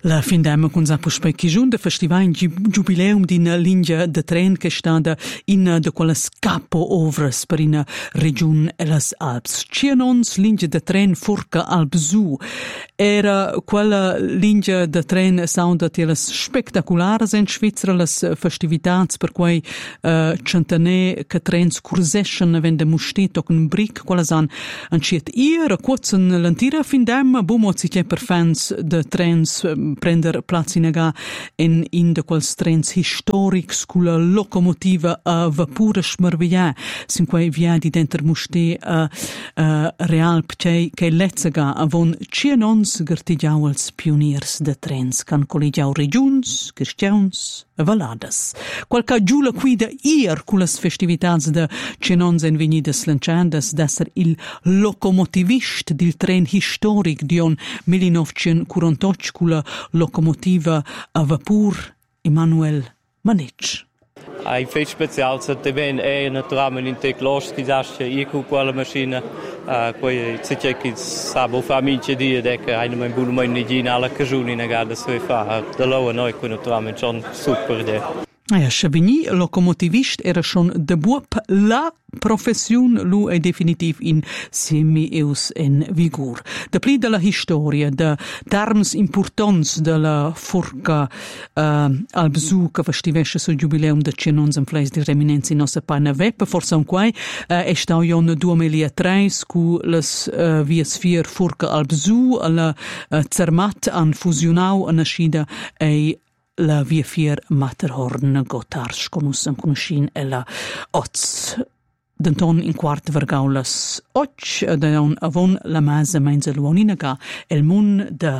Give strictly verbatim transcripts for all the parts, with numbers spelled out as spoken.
La fin d'anno con Zapo Specchi Giun de festival in giubileum d'ina linea de tren che stada in de quella scappo ovras per in region Elas Alps. Cianons linea de tren Furka Alpsu era quella linea de tren sounda telas spectaculares in Svizzera las festivitats per quei uh, centanè che trens curseschen vende mustet con brick quella san anciet ir quotzen l'antira fin d'anno bumo si per fans de trens prender plaz in aga in in de quels trens historics culla locomotiva a vapore smervia sin quei via di denter muste a uh, real ptei che letzega avon cienons gertigiauels pioniers de trens can collegiau regions cristians e valadas qualca giula quida ir cullas festivitats de cienons en venidas lanciandas d'esser il locomotivist del tren historic dion millinovecentoquarantotto culla locomotiva a vapor Emanuel Manetsch. Ein fest special se te ben e naturalmente in te clos che dasce io con quella macchina poi se c'è che sabo famiglia di de che hai un buon mai in alla casuni in gara se fa da loro noi con naturalmente son super de. Ja, Chavigny, locomotivist, era schon de buop la profession lu è definitiv in semi-eus en vigor. De pli de la historia, de terms importants de la Furka uh, Alpsu che festivesce sul jubileum de cenons en fleis di reminenzi in nostra pana web, forse un quai uh, è stau jon duemilatré cu les uh, vias vier Furka Alpsu alla uh, Zermatt an fusionau an ascida e la via fier Matterhorn Gotthard conoscen conoscin e la Oz denton in quart vergaulas och deon avon la masa menza luoninaga el mun de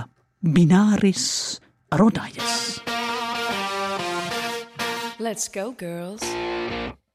binaris rodaias. Let's go, girls.